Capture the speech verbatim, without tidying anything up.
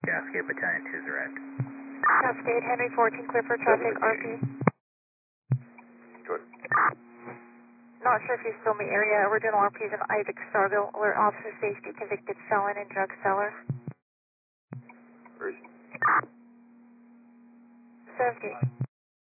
Cascade Battalion two is arrived. Cascade, Henry fourteen, clear for traffic, R P. Good. Not sure if you're still in the area. Original R P is in Isaac Starville, alert officer safety, convicted felon and drug seller. Where is he? seventy.